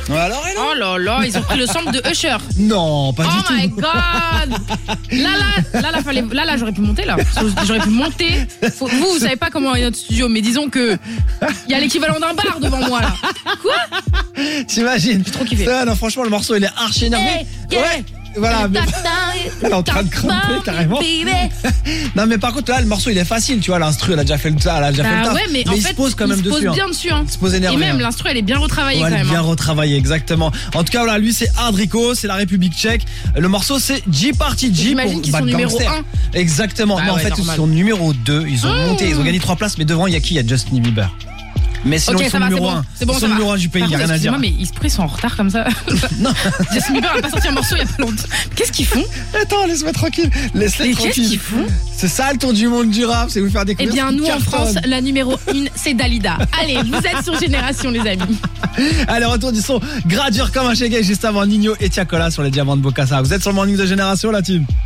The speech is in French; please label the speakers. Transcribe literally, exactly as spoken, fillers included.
Speaker 1: Alors, hello.
Speaker 2: Oh là là, ils ont pris le sample de Usher.
Speaker 1: Non, pas
Speaker 2: Oh
Speaker 1: du tout.
Speaker 2: my god. Là, là, là, là, fallait, là, là, j'aurais pu monter, là. J'aurais pu monter. Faut- vous, vous savez pas comment est notre studio, mais disons que il y a l'équivalent d'un bar devant moi, là. Quoi?
Speaker 1: T'imagines?
Speaker 2: J'ai trop kiffé.
Speaker 1: Ça, non, franchement, le morceau, il est archi énervé.
Speaker 2: Hey, yeah.
Speaker 1: Ouais. Voilà, mais... Elle est en train de cramper carrément. Non mais par contre là le morceau il est facile, tu vois, l'instru elle a déjà fait le tas, elle a déjà fait le
Speaker 2: Bah
Speaker 1: taf.
Speaker 2: ouais, mais, en
Speaker 1: il
Speaker 2: fait,
Speaker 1: se pose quand
Speaker 2: il
Speaker 1: même
Speaker 2: se pose
Speaker 1: dessus.
Speaker 2: bien
Speaker 1: hein.
Speaker 2: dessus. Hein.
Speaker 1: Il se pose
Speaker 2: Et
Speaker 1: énervé.
Speaker 2: même
Speaker 1: hein.
Speaker 2: l'instru, elle est bien retravaillée
Speaker 1: Ouais,
Speaker 2: quand
Speaker 1: elle est
Speaker 2: même.
Speaker 1: bien
Speaker 2: hein.
Speaker 1: retravaillée, exactement. En tout cas, voilà, lui c'est Hardrico, c'est la République tchèque. Le morceau c'est G Party G.
Speaker 2: J'imagine
Speaker 1: pour
Speaker 2: qu'ils sont
Speaker 1: Bad
Speaker 2: numéro
Speaker 1: Gangster.
Speaker 2: un.
Speaker 1: Exactement.
Speaker 2: Bah
Speaker 1: non,
Speaker 2: ouais,
Speaker 1: en fait,
Speaker 2: normal.
Speaker 1: ils sont numéro deux. Ils ont
Speaker 2: Mmh.
Speaker 1: monté, ils ont gagné trois places, mais devant, il y a qui? Il y a Justin Bieber. Mais sinon,
Speaker 2: Ok,
Speaker 1: ils sont
Speaker 2: ça va, c'est
Speaker 1: numéro
Speaker 2: bon.
Speaker 1: un.
Speaker 2: C'est bon,
Speaker 1: ils
Speaker 2: ça
Speaker 1: sont
Speaker 2: va.
Speaker 1: numéro un du pays, il
Speaker 2: Par
Speaker 1: n'y a
Speaker 2: contre,
Speaker 1: rien à dire.
Speaker 2: excusez-moi, mais ils se prennent sont en retard comme ça.
Speaker 1: Non.
Speaker 2: Justin Bieber a pas sorti un morceau il y a pas longtemps. Qu'est-ce qu'ils font?
Speaker 1: Attends, laisse-moi tranquille. Laisse-les
Speaker 2: Mais qu'est-ce
Speaker 1: tranquille.
Speaker 2: qu'ils font?
Speaker 1: C'est ça le tour du monde du rap, c'est vous faire
Speaker 2: Eh
Speaker 1: découvrir.
Speaker 2: bien,
Speaker 1: ce qui
Speaker 2: nous en
Speaker 1: cartonne.
Speaker 2: France, la numéro une, c'est Dalida. Allez, vous êtes sur Génération, les amis.
Speaker 1: Allez, retour du son. Gradure comme un chéguet juste avant Nino et Tiakola sur les diamants de Bocassa. Vous êtes sur le morning de Génération, la team.